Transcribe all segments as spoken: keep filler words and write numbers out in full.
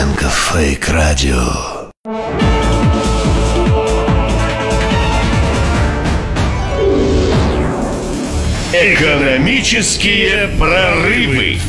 Лысенко Фейк Радио. Экономические прорывы.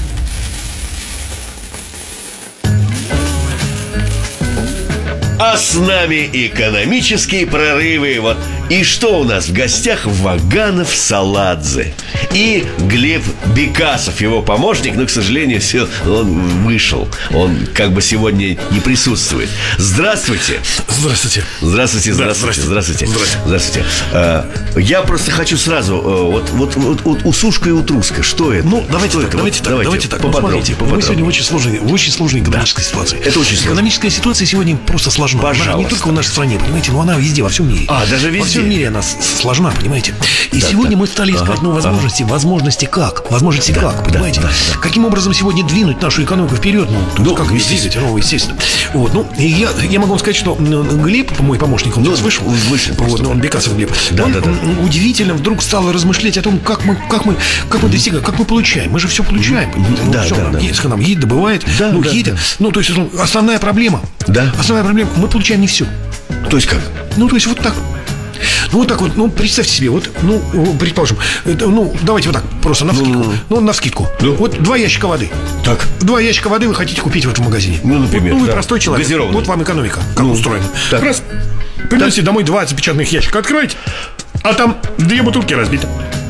А с нами экономические прорывы. Вот. И что у нас в гостях? Ваганов Саладзе и Глеб Бекасов, его помощник. Но, к сожалению, все, он вышел. Он как бы сегодня не присутствует. Здравствуйте. Здравствуйте. Здравствуйте, здравствуйте, здравствуйте. Здравствуйте. А, я просто хочу сразу вот, вот, вот, вот усушка и утруска. Что это? Ну, давайте что так, это? давайте Вот, так, давайте, давайте так. поподробнее, Ну, смотрите, поподробнее. мы сегодня в очень сложной, в очень сложной экономической Да. ситуации. Это очень сложно. Экономическая ситуация сегодня просто сложна. Пожалуйста. Она не только в нашей стране, понимаете, но она везде, во всем мире. А, даже везде? Во всем мире она с- сложна, понимаете. И Да, сегодня да. мы стали искать Ага, ну, возможности, возможности как? Возможности Да, как, да, понимаете? да, да. Каким образом сегодня двинуть нашу экономику вперед? Ну, то есть Ну, как естественно. двигать, ну, естественно. Вот, ну, и я, я могу вам сказать, что м, Глеб, мой помощник, он Ну, сейчас вышел. вышел Вот, просто. ну, он Бекасов Глеб. Да, он да, да. м, удивительно вдруг стал размышлять о том, как мы, как мы, как мы достигаем, как мы получаем. Мы же все получаем. понимаете? Ну, Да, всё, да, нам да. есть, нам едь добывает, Да, ну, да, едет. да. Ну, то есть ну, основная проблема. Да. Основная проблема, мы получаем не все. То есть как? Ну, то есть вот так. Ну, вот так вот, ну, представьте себе, вот, ну, предположим, это, ну, давайте вот так, просто навскидку. Ну, ну, Ну, навскидку. Ну. Вот два ящика воды. Так. Два ящика воды вы хотите купить в этом магазине. Ну, например, Вот, ну, вы да. простой человек. Газированный. Вот вам экономика, как Ну, устроена. так. Раз, приносите домой два запечатанных ящика, открываете, а там две бутылки разбиты.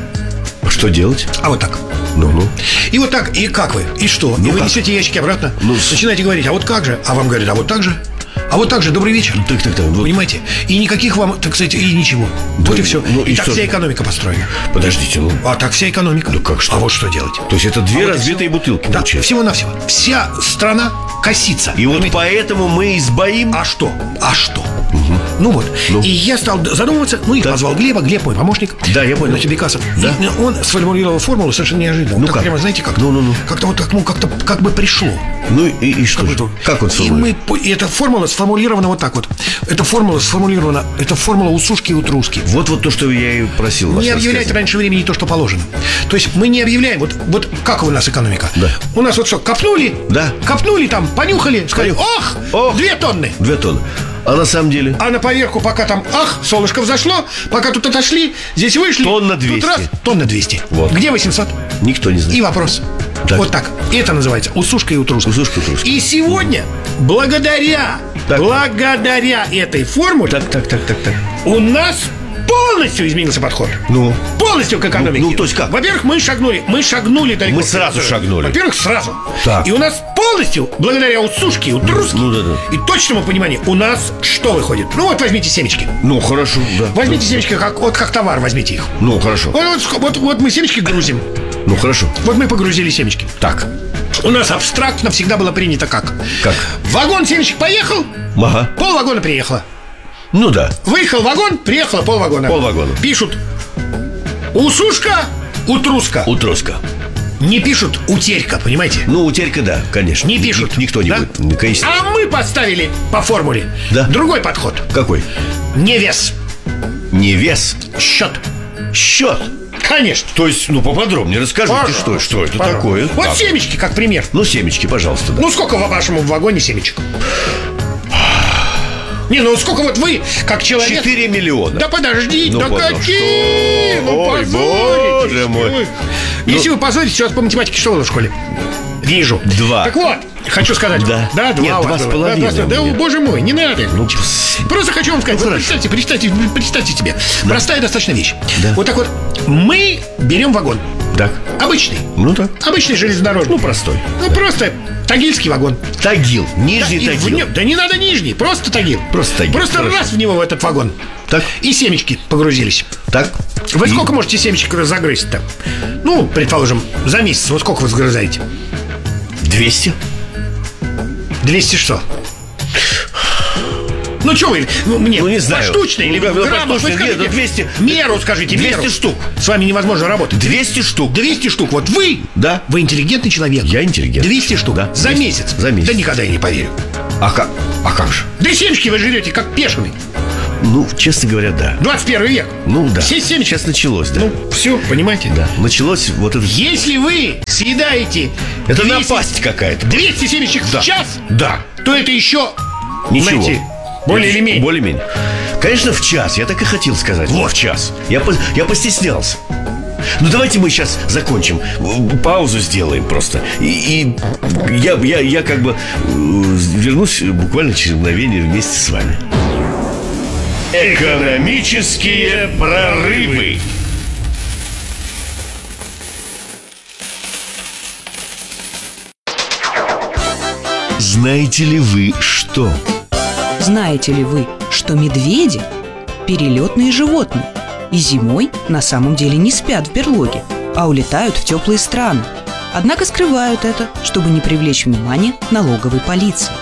Что делать? А вот так. Ну-ну. И вот так, и как вы? И что? Ну и вы как? несете ящики обратно, Ну, с- начинаете говорить, а вот как же? А вам говорят, а вот так же? А вот так же, добрый вечер. Так, так, так. Вот. Понимаете? И никаких вам, так сказать, и ничего. Вот и все. ну, и и так что вся же? экономика построена. Подождите, ну. А так вся экономика. Ну, как что? А вот что делать? То есть это две А вот и разбитые всё. бутылки, Да, получается? всего-навсего. Вся страна косится. И вот Понимаете? поэтому мы избоим. А что? А что? Ну вот. Ну. И я стал задумываться, ну и Да. позвал Глеба, Глеб мой помощник. Да, я понял. Значит, Бекасов. Да. И он сформулировал формулу совершенно неожиданно. Ну так как? прямо, знаете, как? Ну, ну, ну. Как-то вот так, ну, как-то как бы пришло. Ну и, и что же? Какой-то- Как он и, сформулировал? мы, по- и эта формула сформулирована вот так вот. Эта формула сформулирована, это формула усушки и утруски. Вот-вот то, что я и просил вас Не объявлять рассказать. раньше времени то, что положено. То есть мы не объявляем, вот, вот как у нас экономика? Да. У нас вот что, копнули? Да. Копнули там, понюхали, сказали, ох, Ох. две тонны. Две тонны. А на самом деле? А на поверху, пока там, ах, солнышко взошло, пока тут отошли, здесь вышли. Тонна тут двести. раз, тонна двести. Вот. Где восемьсот? Никто не знает. И вопрос. Так. Вот так. Это называется усушка и утруска. Усушка и утруска. И сегодня, благодаря, Так. благодаря этой формуле, Так, так, так, так, так. у нас полностью изменился подход. Ну? Полностью к экономике. Ну, ну, то есть как? Во-первых, мы шагнули, мы шагнули далеко. Мы сразу шагнули. Во-первых, сразу. Так. И у нас полностью, благодаря усушке, утруске Ну, да, да. и точному пониманию, у нас что выходит? Ну вот возьмите семечки. Ну, хорошо, да. Возьмите семечки, как, вот как товар возьмите их. Ну, хорошо. Вот, вот, вот, вот мы семечки грузим. Ну, хорошо. Вот мы погрузили семечки. Так. У нас абстрактно всегда было принято как? Как? Вагон семечек поехал, Ага. пол вагона приехало. Ну, да. Выехал вагон, приехало пол вагона. Полвагона. Пишут усушка, утруска. Утроска. Не пишут утерька, понимаете? Ну, утерька, да, конечно. Не пишут. Ник- Никто не Да? будет. Ну, конечно. А мы поставили по формуле Да. другой подход. Какой? Не вес, Не вес. счет. Счет. Конечно. То есть, ну, поподробнее расскажите, Пожалуйста, что, что это пожалуйста. такое. Вот Так. семечки, как пример. Ну, семечки, пожалуйста, да. Ну, сколько в вашем вагоне семечек? Не, ну сколько вот вы, как человек... Четыре миллиона. Да подождите, Ну, да поздно. какие? Что? Ну, Ой, позоритесь боже мой. вы. Ну- Если вы позоритесь, сейчас по математике что было в школе? Вижу. Два. Так вот, хочу сказать. Да. Да, два. Нет, у вас два с было. половиной Да, два с- да, у меня. боже мой, не надо. Ну, Просто хочу вам сказать, Ну, вот хорошо. представьте, представьте, представьте себе. Простая достаточно вещь. Да. Вот так вот, мы берем вагон. Так. Обычный. Ну, так. Обычный железнодорожный. Ну, простой. Ну, просто тагильский вагон. Тагил. Нижний Да, и в Тагил. нем- да не надо нижний, просто тагил. Просто тагил, Просто хорошо. раз в него в этот вагон. Так. И семечки погрузились. Так. Вы И- сколько можете семечек загрызть-то? Ну, предположим, за месяц. Вот сколько вы сгрызаете? Двести. двести что? Ну, что вы, ну, мне, Ну, не знаю. поштучно или Ну, в да, граммах? Вы поштучно, скажите, нет, ну, двести. меру скажите, двести меру. штук. С вами невозможно работать. Двести штук. двести штук. Вот вы, Да. вы интеллигентный человек. Я интеллигентный. двести штук. Да. За двести. месяц. За месяц. Да никогда я не поверю. А как? А как же? Да семечки вы жрете, как бешеный. Ну, честно говоря, да. двадцать первый век. Ну, да. Все семечки. Сейчас началось, да. Ну, все, понимаете? Да, началось вот это... Если вы съедаете Это двести напасть какая-то. двести семечек Да. в час, Да. то это еще, Ничего. знаете, более Это или менее. Более-менее. Конечно, в час, я так и хотел сказать. Вот, в час. Я, по- я постеснялся. Ну, давайте мы сейчас закончим. Паузу сделаем просто. И, и я, я, я как бы э, вернусь буквально через мгновение вместе с вами. Экономические прорывы. Знаете ли вы что? Знаете ли вы, что медведи – перелетные животные, и зимой на самом деле не спят в берлоге, а улетают в теплые страны. Однако скрывают это, чтобы не привлечь внимание налоговой полиции.